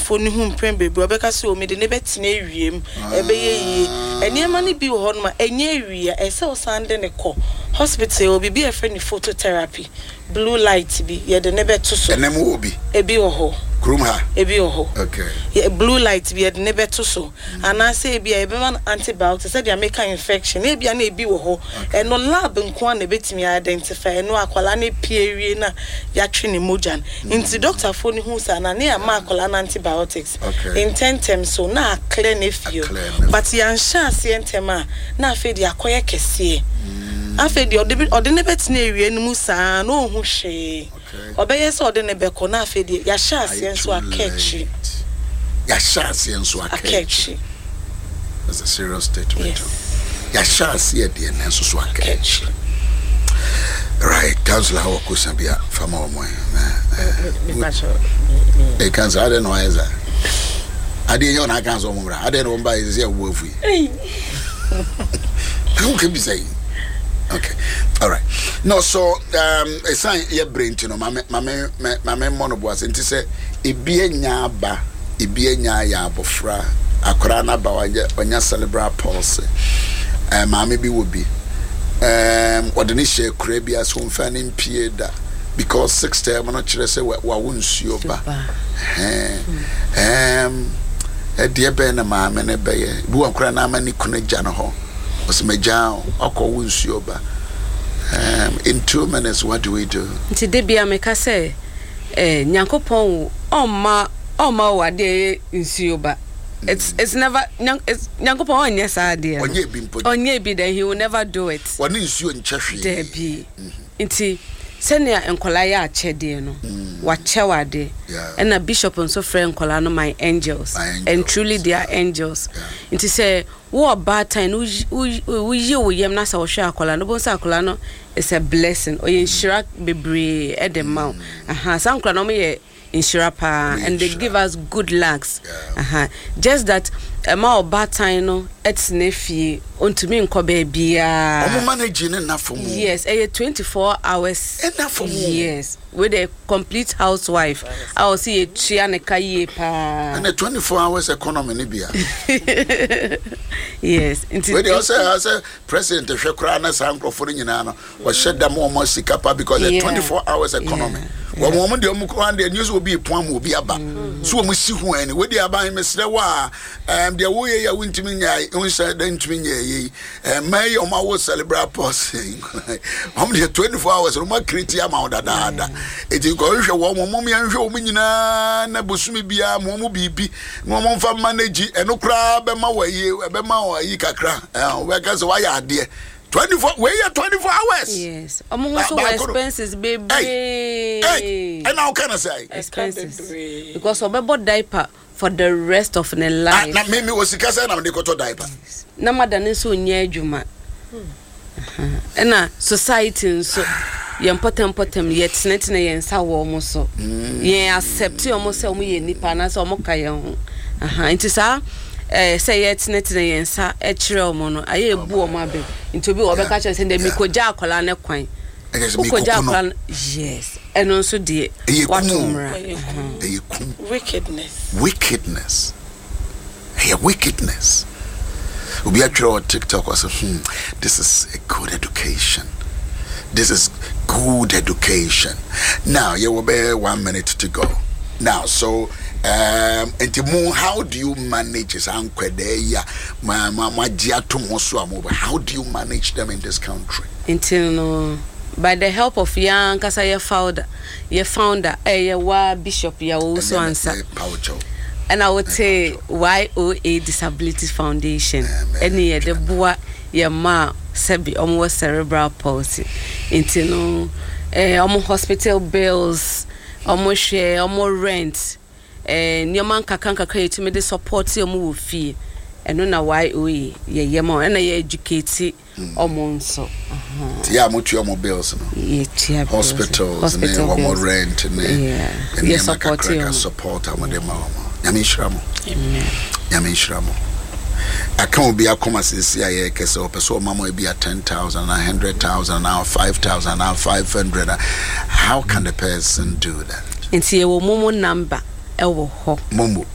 phone hu mpren bebre obeka se o me de ne betina ewiem ebeye yi eniema ne bi wo ho no ma enye ewia ese o sande ne ko hospital obi bi efe ni phototherapy blue light bi ye de ne beto so enem obi ebi wo ho krum ha ebi wo ho okay ye blue light bi ye de ne beto so ana se ebi e be man antibiotics say dia make infection ebi na ebi wo ho eno lab nko na betimi identify eno akwala na piewie na ya twe ne mojan inti doctor phone hu sa na ne ma akwala na antibiotics in 10 terms so na clear ne fio but yan sha se ntema na afi dia koye kese afi dia ode ne betina ewie no musa na ohun hwe obeye so ode ne beko na afi dia ya sha se nso akechi ya sha se nso akechi that's a serious statement. Yes. Ya sha se dia nso so akechi. Right, Councillor how kusabia fama omo. E cancer I don't know is that. Ade yon na cancer omo bra. Ade no mba is here wo fu. Who can be saying? Okay. All right. No, so a sign your brain to no mame monoboas and to say ebie nya ba ebie nya ya abofra akora na ba wanya cerebral palsy. Mame bi will be what the share crabia so fanning pieda because 6 term no chere say wa wonsuo ba. E de be na mame ne be ye bu akora na amani kuna gya no ho. Osmeja oko wonsuo ba. In 2 minutes what do we do? Nti de bia meka say Nyankopon oma wade nsuo ba. It's never Nyankopon onye sa de. Onye bi then he will never do it. Woni nsuo nchehwe. De bi. Nti senia enkola ya achede no wachewade and a bishop and so friend enkola no my angels and truly they are angels nti say wo bad time we yem na sa wo hwe akola no bo sa akola no is a blessing or inshira bebre at the mouth some akola no me inshira pa and they give us good lucks just that ma bad time no it's nefie ontumi nkoba bia omo manage ne na for mu yes 24 hours enough for mu yes with a complete housewife I will see a tria ne kaye pa and a 24 hours economy ne bia yes we dey say president hwekra na sankrofo nyina no wo sheda mo sika pa because the 24 hours economy wo mo de omu kro and the news will be pon mo bi aba so mo si hu ani we dey aban mesre wa de wo ye ya wintimi nyai unsa den timi nyai may o ma wo celebrate passing how many 24 hours o ma create am da it is go hwe wo mo me anhwe o nyina na bosumi bia mo bibi mo mfa manage eno kra be ma wayi be ma wayi kakra we ka so wa ya ade 24 we 24 hours yes so expenses baby hey and how can I say expenses because obebo diaper for the rest of the life na me was sikasa na me ko to diaper na madane so nya adwuma na society so yen potem yet netne yen sa wo mo so yen accept yo mo se mo ye nipa na so mo ka yen ho nti sa say yet netne yen sa e kire o mo no aye ebu o mo abe nti obi wo be ka chere se ndem ko ja akola ne kwan ko ja akola yes eno so de watumra wickedness Ubi actually TikTok was this is a good education. This is good education. Now you will be 1 minute to go. Now so how do you manage this? How do you manage them in this country? Until by the help of young Kasaya founder, Bishop ya also answer. And I would say YOA Disability Foundation. Any the boy ya ma sebi almost cerebral palsy. Into almost hospital bills, almost share, almost rent. Your man kakanka create me the support your move fee. And no na YOA ye mo and I educate almost so. Yeah, much your bills. Yeah, hospitals and more rent and yeah, support. Yamishiramo. I can't be a comma since I guess or so mama be at 10,000, 100,000, now 5,000, now 500. How can the person do that? And see a momo number. Momo